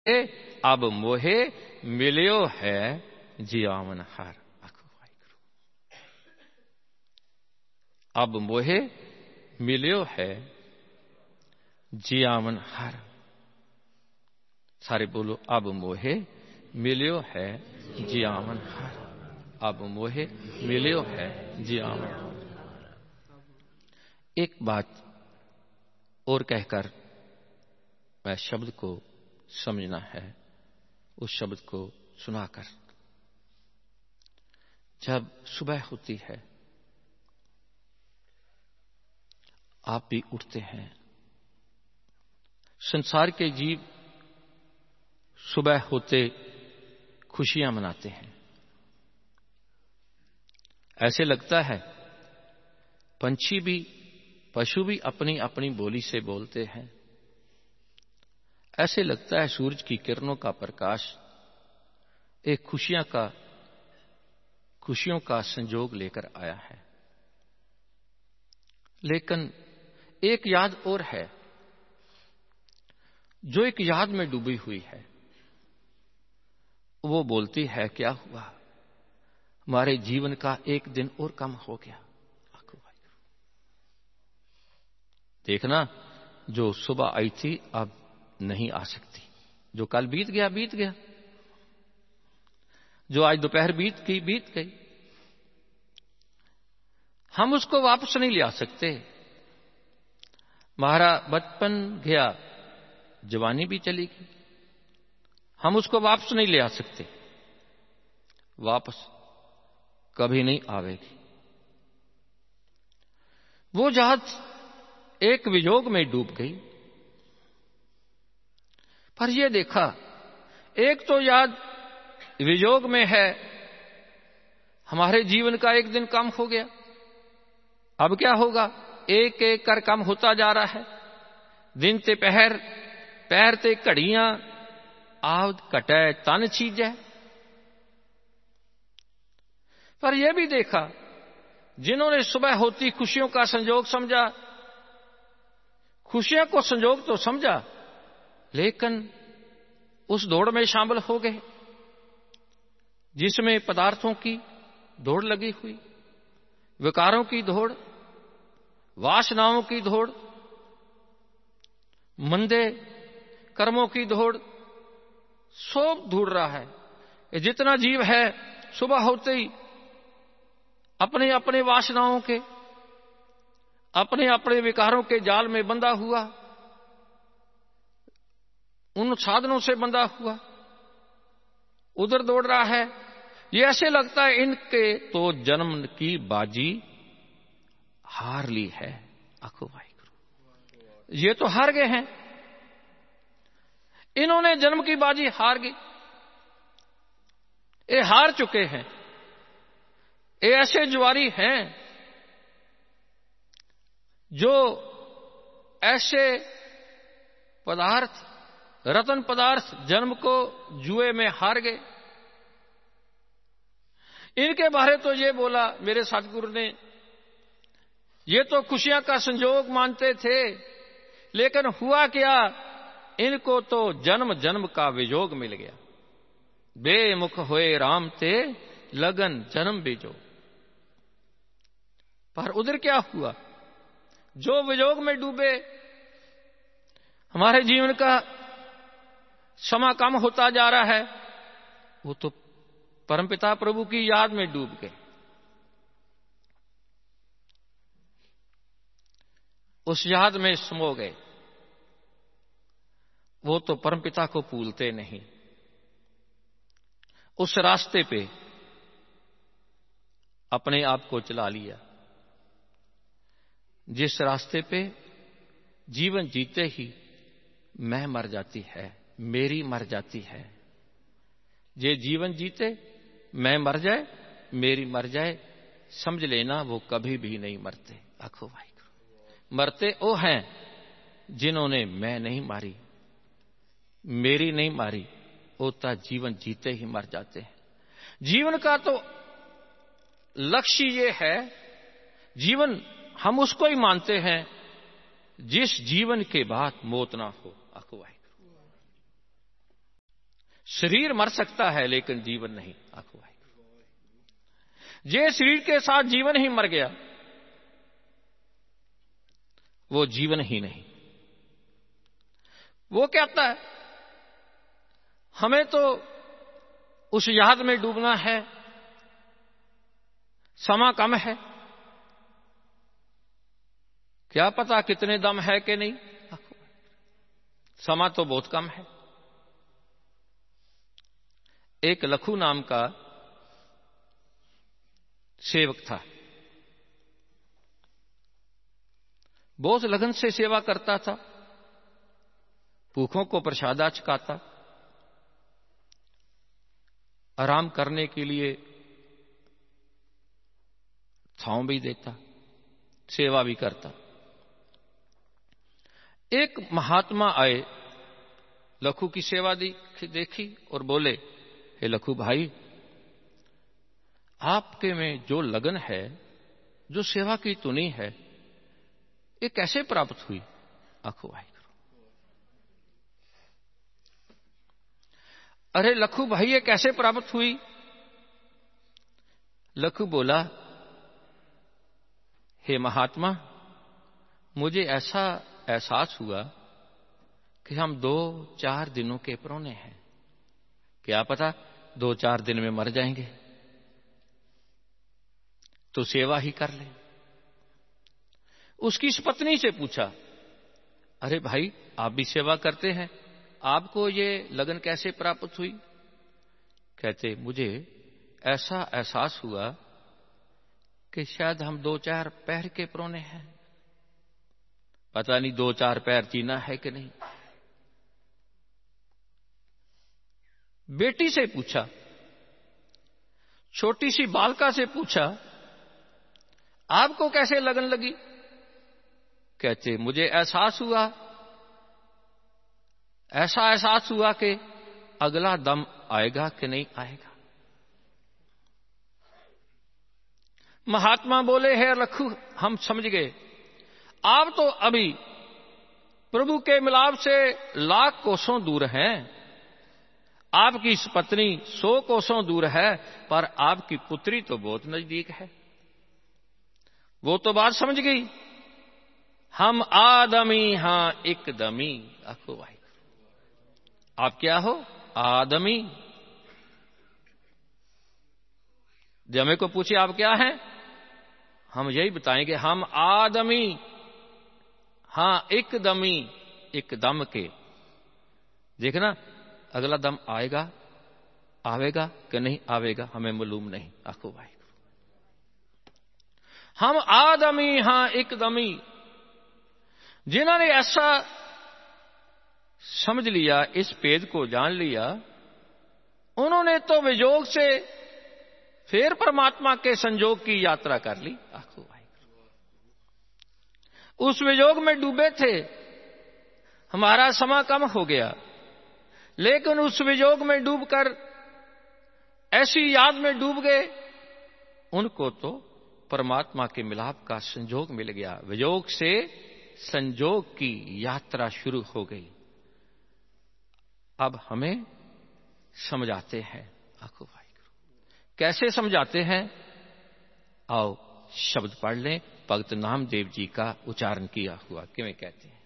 अब मोहे मिलियो है जियावन हार। आखो वाहिगुरू। अब मोहे मिलियो है जियावन हार। सारे बोलो, अब मोहे मिलियो है जियावन हार। अब मोहे मिलियो है जियावन हार। एक बात और कहकर वह शब्द को समझना है, उस शब्द को सुनाकर। जब सुबह होती है, आप भी उठते हैं। संसार के जीव सुबह होते खुशियां मनाते हैं। ऐसे लगता है पंछी भी, पशु भी अपनी अपनी बोली से बोलते हैं। ऐसे लगता है सूरज की किरणों का प्रकाश एक खुशियों का संजोग लेकर आया है। लेकिन एक याद और है जो एक याद में डूबी हुई है। वो बोलती है, क्या हुआ, हमारे जीवन का एक दिन और कम हो गया। देखना, जो सुबह आई थी अब नहीं आ सकती। जो कल बीत गया बीत गया। जो आज दोपहर बीत गई। हम उसको वापस नहीं ले आ सकते। हमारा बचपन गया, जवानी भी चली गई, हम उसको वापस नहीं ले आ सकते। वापस कभी नहीं आवेगी। वो जहाज एक वियोग में डूब गई। पर यह देखा, एक तो याद वियोग में है, हमारे जीवन का एक दिन कम हो गया। अब क्या होगा, एक एक कर कम होता जा रहा है। दिन ते पहर, पैर ते घड़ियां, आवद कटै तन चीजै। पर यह भी देखा, जिन्होंने सुबह होती खुशियों का संजोग समझा, खुशियों को संजोग तो समझा, लेकिन उस दौड़ में शामिल हो गए जिसमें पदार्थों की दौड़ लगी हुई, विकारों की दौड़, वासनाओं की दौड़, मंदे कर्मों की दौड़, सब दौड़ रहा है। ये जितना जीव है सुबह होते ही अपने अपने वासनाओं के, अपने अपने विकारों के जाल में बंधा हुआ, उन साधनों से बंधा हुआ उधर दौड़ रहा है। ये ऐसे लगता है इनके तो जन्म की बाजी हार ली है। आखो वाहिगुरू, ये तो हार गए हैं। इन्होंने जन्म की बाजी हार गई। ये हार चुके हैं। ये ऐसे जुआरी हैं जो ऐसे पदार्थ, रतन पदार्थ जन्म को जुए में हार गए। इनके बारे तो ये बोला मेरे सतगुरु ने, ये तो खुशियां का संजोग मानते थे, लेकिन हुआ क्या, इनको तो जन्म जन्म का वियोग मिल गया। बेमुख होए राम ते लगन जन्म बीजो। पर उधर क्या हुआ, जो वियोग में डूबे, हमारे जीवन का समा कम होता जा रहा है, वो तो परमपिता प्रभु की याद में डूब गए। उस याद में सो गए। वो तो परमपिता को भूलते नहीं। उस रास्ते पे अपने आप को चला लिया जिस रास्ते पे जीवन जीते ही मैं मर जाती है, मेरी मर जाती है। जे जीवन जीते मैं मर जाए, मेरी मर जाए, समझ लेना वो कभी भी नहीं मरते। आखो वाहिगुरू, मरते वो हैं जिन्होंने मैं नहीं मारी, मेरी नहीं मारी, होता जीवन जीते ही मर जाते हैं। जीवन का तो लक्ष्य ये है, जीवन हम उसको ही मानते हैं जिस जीवन के बाद मौत ना हो। आखो वाहिगुरू। शरीर मर सकता है लेकिन जीवन नहीं। आखो भाई, जे शरीर के साथ जीवन ही मर गया, वो जीवन ही नहीं। वो कहता है हमें तो उस याद में डूबना है, समा कम है, क्या पता कितने दम है कि नहीं। समा तो बहुत कम है। एक लखू नाम का सेवक था, बहुत लगन से सेवा करता था, भूखों को प्रसादा चखाता, आराम करने के लिए छांव भी देता, सेवा भी करता। एक महात्मा आए, लखू की सेवा देखी और बोले, हे लखू भाई, आपके में जो लगन है, जो सेवा की तुनी है, ये कैसे प्राप्त हुई। आखो भाई, अरे लखू भाई, ये कैसे प्राप्त हुई। लखू बोला, हे महात्मा, मुझे ऐसा एहसास हुआ कि हम 2-4 दिनों के परौने हैं, क्या पता 2-4 दिन में मर जाएंगे, तो सेवा ही कर ले। उसकी पत्नी से पूछा, अरे भाई, आप भी सेवा करते हैं, आपको ये लगन कैसे प्राप्त हुई। कहते, मुझे ऐसा एहसास हुआ कि शायद हम 2-4 पैर के परौने हैं, पता नहीं 2-4 पैर जीना है कि नहीं। बेटी से पूछा, छोटी सी बालिका से पूछा, आपको कैसे लगन लगी। कहते, मुझे एहसास हुआ, ऐसा एहसास हुआ कि अगला दम आएगा कि नहीं आएगा। महात्मा बोले, हे लखू, हम समझ गए, आप तो अभी प्रभु के मिलाप से लाख कोसों दूर हैं, आपकी पत्नी 100 कोसों दूर है, पर आपकी पुत्री तो बहुत नजदीक है। वो तो बात समझ गई, हम आदमी हां एकदमी। आखो भाई, आप क्या हो, आदमी। जब हमें को पूछे आप क्या हैं, हम यही बताएंगे, हम आदमी हां एकदमी, एकदम के। देखना अगला दम आएगा, आवेगा कि नहीं आवेगा, हमें मालूम नहीं। आखो भाई, हम आदमी हां एकदमी। जिन्होंने ऐसा समझ लिया, इस भेद को जान लिया, उन्होंने तो वियोग से फिर परमात्मा के संयोग की यात्रा कर ली। आखो भाई, उस वियोग में डूबे थे, हमारा समा कम हो गया, लेकिन उस वियोग में डूबकर ऐसी याद में डूब गए, उनको तो परमात्मा के मिलाप का संयोग मिल गया। वियोग से संयोग की यात्रा शुरू हो गई। अब हमें समझाते हैं। आखो भाई, कैसे समझाते हैं, आओ शब्द पढ़ लें। भगत नामदेव जी का उच्चारण किया हुआ, किवें कहते हैं।